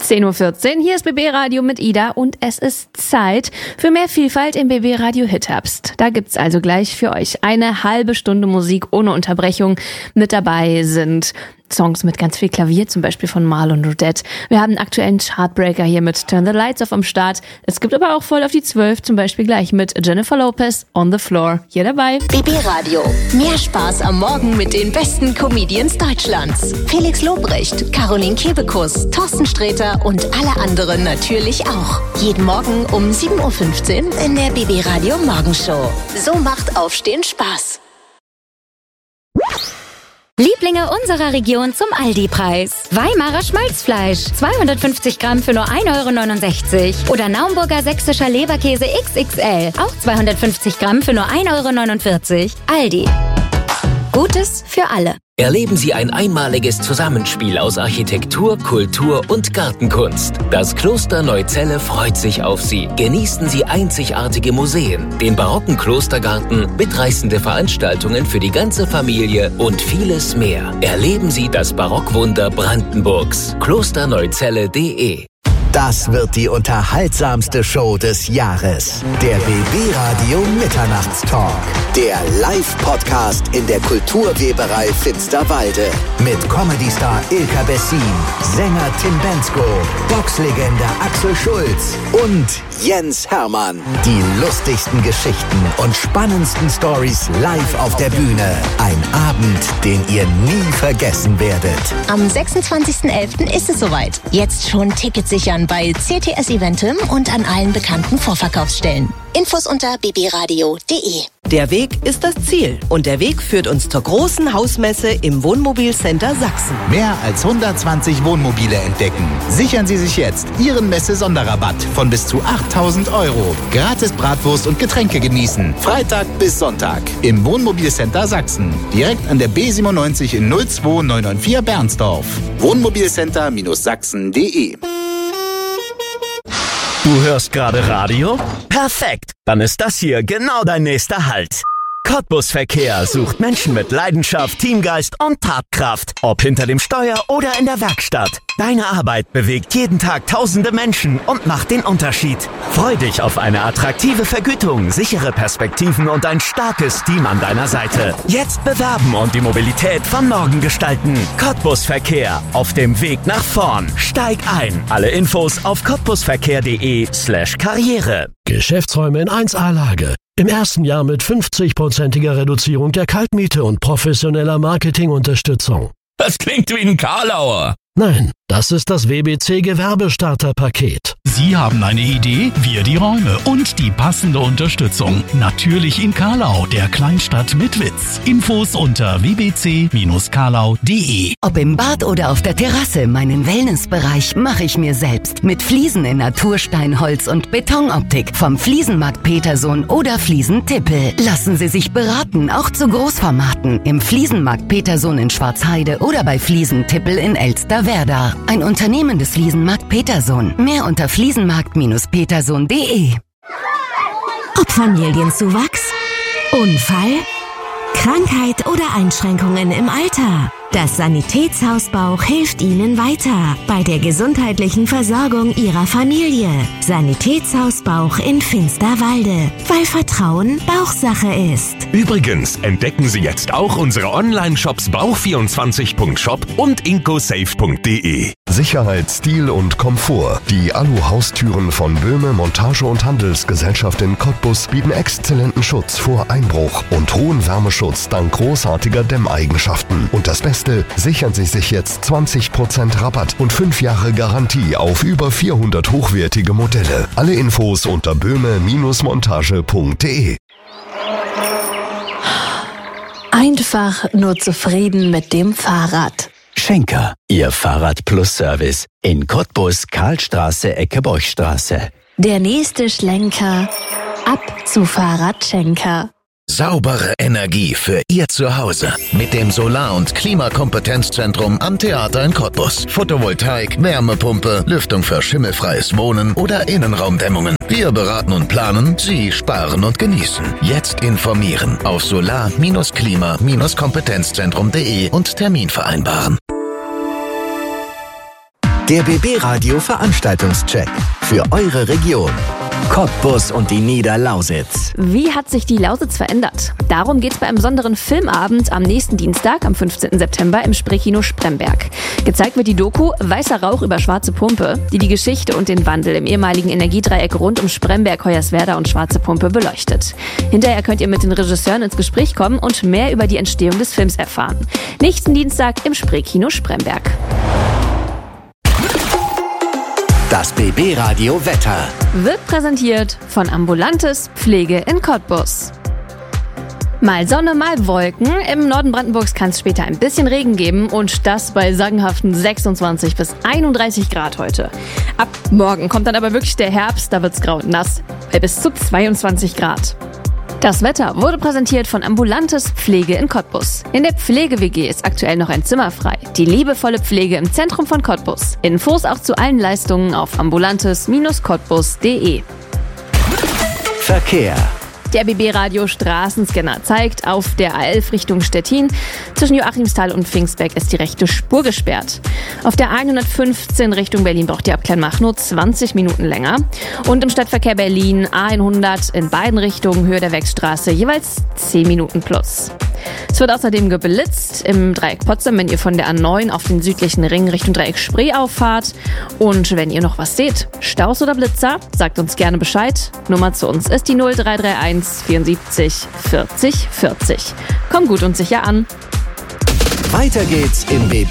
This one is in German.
10:14 Uhr, hier ist BB Radio mit Ida und es ist Zeit für mehr Vielfalt im BB Radio Hit-Herbst. Da gibt's also gleich für euch eine halbe Stunde Musik ohne Unterbrechung. Mit dabei sind Songs mit ganz viel Klavier, zum Beispiel von Marlon Rodette. Wir haben einen aktuellen Chartbreaker hier mit Turn the Lights Off am Start. Es gibt aber auch voll auf die 12, zum Beispiel gleich mit Jennifer Lopez, On the Floor. Hier dabei. BB Radio. Mehr Spaß am Morgen mit den besten Comedians Deutschlands. Felix Lobrecht, Caroline Kebekus, Thorsten Sträter und alle anderen natürlich auch. Jeden Morgen um 7:15 Uhr in der BB Radio Morgenshow. So macht Aufstehen Spaß. Lieblinge unserer Region zum Aldi-Preis. Weimarer Schmalzfleisch, 250 Gramm für nur 1,69 € oder Naumburger sächsischer Leberkäse XXL, auch 250 Gramm für nur 1,49 €. Aldi. Gutes für alle. Erleben Sie ein einmaliges Zusammenspiel aus Architektur, Kultur und Gartenkunst. Das Kloster Neuzelle freut sich auf Sie. Genießen Sie einzigartige Museen, den barocken Klostergarten, mitreißende Veranstaltungen für die ganze Familie und vieles mehr. Erleben Sie das Barockwunder Brandenburgs. klosterneuzelle.de. Das wird die unterhaltsamste Show des Jahres. Der BB Radio Mitternachtstalk. Der Live-Podcast in der Kulturweberei Finsterwalde. Mit Comedy-Star Ilka Bessin, Sänger Tim Bendzko, Boxlegende Axel Schulz und Jens Hermann. Die lustigsten Geschichten und spannendsten Stories live auf der Bühne. Ein Abend, den ihr nie vergessen werdet. Am 26.11. ist es soweit. Jetzt schon Tickets sichern bei CTS Eventim und an allen bekannten Vorverkaufsstellen. Infos unter bbradio.de. Der Weg ist das Ziel und der Weg führt uns zur großen Hausmesse im Wohnmobilcenter Sachsen. Mehr als 120 Wohnmobile entdecken. Sichern Sie sich jetzt Ihren Messe-Sonderrabatt von bis zu 8.000 €. Gratis Bratwurst und Getränke genießen. Freitag bis Sonntag im Wohnmobilcenter Sachsen. Direkt an der B97 in 02994 Bernsdorf. Wohnmobilcenter-sachsen.de. Du hörst gerade Radio? Perfekt! Dann ist das hier genau dein nächster Halt. Cottbus Verkehr sucht Menschen mit Leidenschaft, Teamgeist und Tatkraft. Ob hinter dem Steuer oder in der Werkstatt. Deine Arbeit bewegt jeden Tag tausende Menschen und macht den Unterschied. Freu dich auf eine attraktive Vergütung, sichere Perspektiven und ein starkes Team an deiner Seite. Jetzt bewerben und die Mobilität von morgen gestalten. Cottbus Verkehr. Auf dem Weg nach vorn. Steig ein. Alle Infos auf cottbusverkehr.de/Karriere. Geschäftsräume in 1A-Lage. Im ersten Jahr mit 50%iger Reduzierung der Kaltmiete und professioneller Marketingunterstützung. Das klingt wie ein Karlauer. Nein, das ist das WBC Gewerbestarterpaket. Sie haben eine Idee, wir die Räume und die passende Unterstützung. Natürlich in Karlau, der Kleinstadt mit Witz. Infos unter wbc-karlau.de. Ob im Bad oder auf der Terrasse, meinen Wellnessbereich mache ich mir selbst. Mit Fliesen in Naturstein, Holz und Betonoptik. Vom Fliesenmarkt Petersohn oder Fliesen-Tippel. Lassen Sie sich beraten, auch zu Großformaten. Im Fliesenmarkt Petersohn in Schwarzheide oder bei Fliesen-Tippel in Elsterwerda. Ein Unternehmen des Fliesenmarkt Petersohn. Mehr unter fliesenmarkt-petersohn.de. Ob Familienzuwachs, Unfall, Krankheit oder Einschränkungen im Alter. Das Sanitätshaus Bauch hilft Ihnen weiter bei der gesundheitlichen Versorgung Ihrer Familie. Sanitätshaus Bauch in Finsterwalde, weil Vertrauen Bauchsache ist. Übrigens entdecken Sie jetzt auch unsere Online-Shops bauch24.shop und incosafe.de. Sicherheit, Stil und Komfort. Die Alu-Haustüren von Böhme Montage- und Handelsgesellschaft in Cottbus bieten exzellenten Schutz vor Einbruch und hohen Wärmeschutz dank großartiger Dämmeigenschaften. Und das Beste, sichern Sie sich jetzt 20% Rabatt und 5 Jahre Garantie auf über 400 hochwertige Modelle. Alle Infos unter böhme-montage.de. Einfach nur zufrieden mit dem Fahrrad. Schenker, Ihr Fahrrad-Plus-Service in Cottbus, Karlstraße, Ecke Borchstraße. Der nächste Schlenker ab zu Fahrradschenker. Saubere Energie für Ihr Zuhause mit dem Solar- und Klimakompetenzzentrum am Theater in Cottbus. Photovoltaik, Wärmepumpe, Lüftung für schimmelfreies Wohnen oder Innenraumdämmungen. Wir beraten und planen, Sie sparen und genießen. Jetzt informieren auf solar-klima-kompetenzzentrum.de und Termin vereinbaren. Der BB Radio Veranstaltungscheck für eure Region. Cottbus und die Niederlausitz. Wie hat sich die Lausitz verändert? Darum geht es bei einem besonderen Filmabend am nächsten Dienstag, am 15. September im Spreekino Spremberg. Gezeigt wird die Doku Weißer Rauch über Schwarze Pumpe, die die Geschichte und den Wandel im ehemaligen Energiedreieck rund um Spremberg, Hoyerswerda und Schwarze Pumpe beleuchtet. Hinterher könnt ihr mit den Regisseuren ins Gespräch kommen und mehr über die Entstehung des Films erfahren. Nächsten Dienstag im Spreekino Spremberg. Das BB Radio Wetter wird präsentiert von Ambulantes Pflege in Cottbus. Mal Sonne, mal Wolken. Im Norden Brandenburgs kann es später ein bisschen Regen geben und das bei sagenhaften 26 bis 31 Grad heute. Ab morgen kommt dann aber wirklich der Herbst, da wird's grau und nass, bei bis zu 22 Grad. Das Wetter wurde präsentiert von Ambulantes Pflege in Cottbus. In der Pflege-WG ist aktuell noch ein Zimmer frei. Die liebevolle Pflege im Zentrum von Cottbus. Infos auch zu allen Leistungen auf ambulantes-cottbus.de. Verkehr. Der BB-Radio Straßenscanner zeigt, auf der A11 Richtung Stettin zwischen Joachimsthal und Pfingstberg ist die rechte Spur gesperrt. Auf der 115 Richtung Berlin braucht die Abkleinmachnow 20 Minuten länger. Und im Stadtverkehr Berlin A100 in beiden Richtungen Höhe der Wechstraße jeweils 10 Minuten plus. Es wird außerdem geblitzt im Dreieck Potsdam, wenn ihr von der A9 auf den südlichen Ring Richtung Dreieck Spree auffahrt. Und wenn ihr noch was seht, Staus oder Blitzer, sagt uns gerne Bescheid. Nummer zu uns ist die 0331 74 40 40. Komm gut und sicher an. Weiter geht's im BB